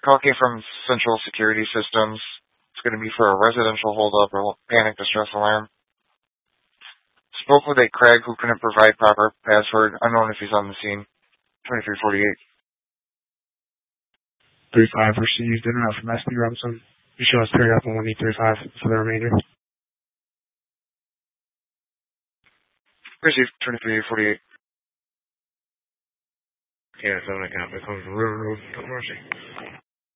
Call came from Central Security Systems. It's going to be for a residential holdup or panic distress alarm. Spoke with a Craig who couldn't provide proper password. Unknown if he's on the scene. 2348. 35 received in and out from SD Robinson. You show us carried up on 1835 for the remainder. Received 2348. Yeah, 7 account. That comes from River Road, Mercy.